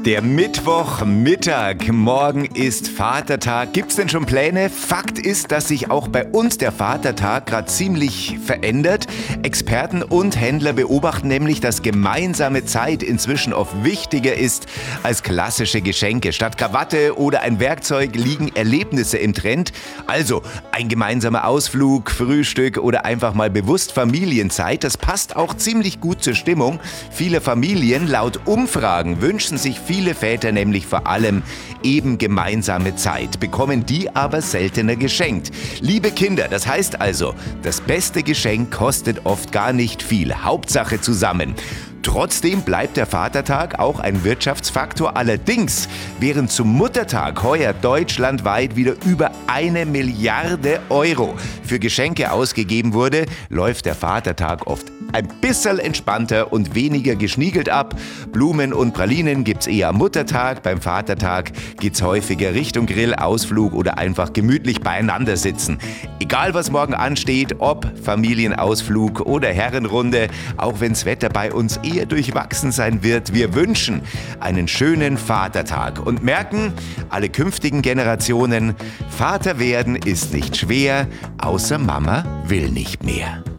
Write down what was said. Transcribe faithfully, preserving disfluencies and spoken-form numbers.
Der Mittwochmittag, morgen ist Vatertag. Gibt's denn schon Pläne? Fakt ist, dass sich auch bei uns der Vatertag gerade ziemlich verändert. Experten und Händler beobachten nämlich, dass gemeinsame Zeit inzwischen oft wichtiger ist als klassische Geschenke. Statt Krawatte oder ein Werkzeug liegen Erlebnisse im Trend. Also ein gemeinsamer Ausflug, Frühstück oder einfach mal bewusst Familienzeit. Das passt auch ziemlich gut zur Stimmung vieler Familien. Laut Umfragen wünschen sich viele Viele Väter nämlich vor allem eben gemeinsame Zeit, bekommen die aber seltener geschenkt. Liebe Kinder, das heißt also, das beste Geschenk kostet oft gar nicht viel. Hauptsache zusammen. Trotzdem bleibt der Vatertag auch ein Wirtschaftsfaktor. Allerdings, während zum Muttertag heuer deutschlandweit wieder über eine Milliarde Euro für Geschenke ausgegeben wurde, läuft der Vatertag oft ein bisschen entspannter und weniger geschniegelt ab. Blumen und Pralinen gibt's eher am Muttertag. Beim Vatertag geht's häufiger Richtung Grill, Ausflug oder einfach gemütlich beieinander sitzen. Egal was morgen ansteht, ob Familienausflug oder Herrenrunde, auch wenn's Wetter bei uns eher durchwachsen sein wird, wir wünschen einen schönen Vatertag und merken, alle künftigen Generationen, Vater werden ist nicht schwer, außer Mama will nicht mehr.